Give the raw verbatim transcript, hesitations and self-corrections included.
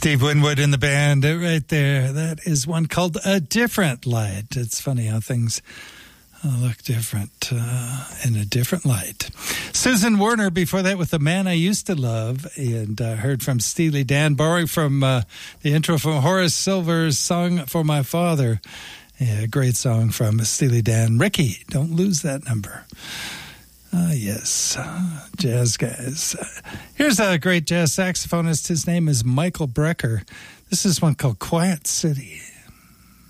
Steve Winwood in the band right there. That is one called A Different Light. It's funny how things uh, look different uh, in a different light. Susan Werner before that with The Man I Used to Love, and uh, heard from Steely Dan, borrowing from uh, the intro from Horace Silver's Song for My Father. Yeah, great song from Steely Dan. Ricky, don't lose that number. Ah, uh, yes, uh, jazz guys. Uh, here's a great jazz saxophonist. His name is Michael Brecker. This is one called Quiet City.